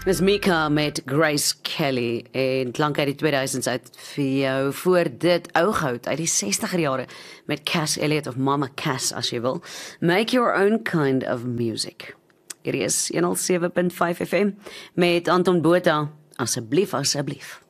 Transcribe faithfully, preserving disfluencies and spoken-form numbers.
Dis Mika met Grace Kelly en klank uit die tweeduisends uit vir jou. Voor dit Oudgoud uit die sestiger jare met Cass Elliot of Mama Cass as jy wil. Make your own kind of music. Hier is honderd sewe punt vyf F M met Anton Botha. Asseblief, asseblief.